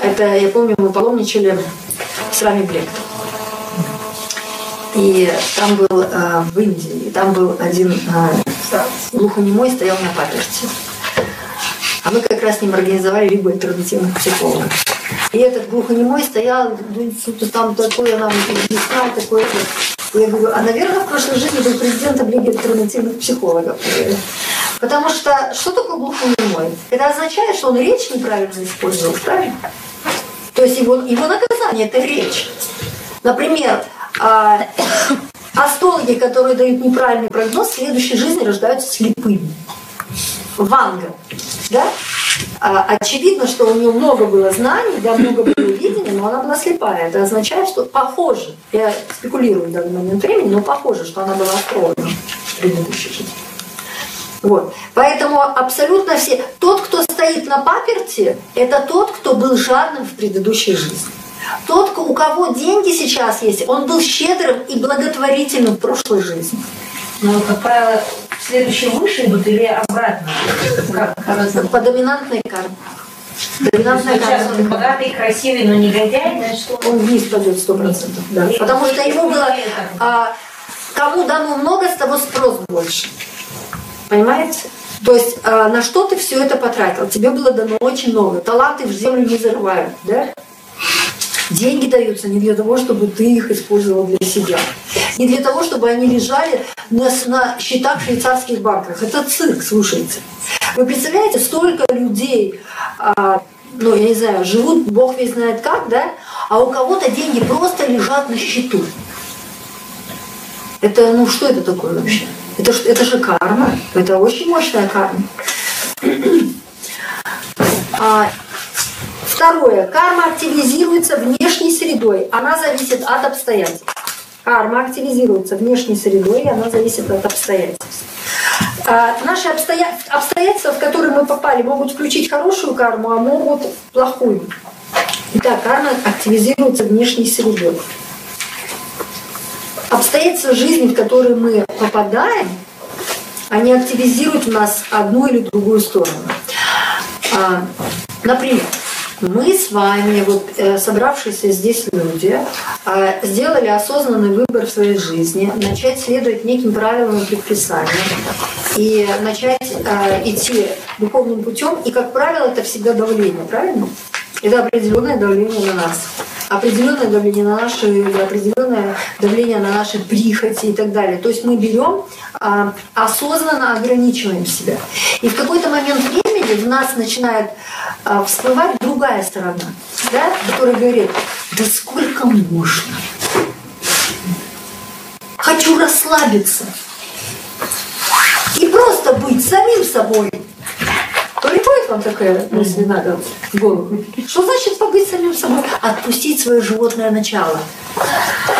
Это, я помню, мы паломничали с Рами Блек. И там был в Индии, и там был один глухонемой, стоял на паперти. А мы как раз с ним организовали лигу альтернативных психологов. И этот глухонемой стоял, что-то там такое, нам объяснял, такое. Я говорю, а, наверное, в прошлой жизни был президентом лиги альтернативных психологов. Потому что такое глухонемой? Это означает, что он речь неправильно использовал, правильно? То есть его наказание – это речь. Например, астрологи, которые дают неправильный прогноз, в следующей жизни рождаются слепыми. Ванга, да? Очевидно, что у нее много было знаний, да, много было видения, но она была слепая. Это означает, что похоже, я спекулирую в данный момент времени, но похоже, что она была астрологом в предыдущей жизни. Вот. Поэтому абсолютно все. Тот, кто стоит на паперти, это тот, кто был жадным в предыдущей жизни. Тот, у кого деньги сейчас есть, он был щедрым и благотворительным в прошлой жизни. Но, как правило, следующий выше идут или обратно? По доминантной карме. Доминантная сейчас он богатый, красивый, но негодяй, значит, он вниз пойдет 100%. Да. Потому что ему было... кому дано много, с того спрос больше. Понимаете? То есть на что ты все это потратил? Тебе было дано очень много. Таланты в землю не зарывают, да? Деньги даются не для того, чтобы ты их использовал для себя. Не для того, чтобы они лежали на счетах в швейцарских банках. Это цирк, слушайте. Вы представляете, столько людей, я не знаю, живут, Бог весь знает как, да? А у кого-то деньги просто лежат на счету. Это, что это такое вообще? Это же карма. Это очень мощная карма. Второе. Карма активизируется внешней средой. Она зависит от обстоятельств. Карма активизируется внешней средой, и она зависит от обстоятельств. Наши обстоятельства, в которые мы попали, могут включить хорошую карму, а могут плохую. Итак, карма активизируется внешней средой. Обстоятельства жизни, в которые мы попадаем, они активизируют в нас одну или другую сторону. Например, мы с вами, собравшиеся здесь люди, сделали осознанный выбор в своей жизни, начать следовать неким правилам и предписаниям и начать идти духовным путем. И, как правило, это всегда давление, правильно? Это определенное давление на нас. Определенное давление на определенное давление на наши прихоти и так далее. То есть мы берем, осознанно ограничиваем себя. И в какой-то момент времени в нас начинает всплывать другая сторона, да, которая говорит: да сколько можно? Хочу расслабиться и просто быть самим собой. Приходит вам такая мысль надо в голову? Что значит побыть самим собой? Отпустить свое животное начало.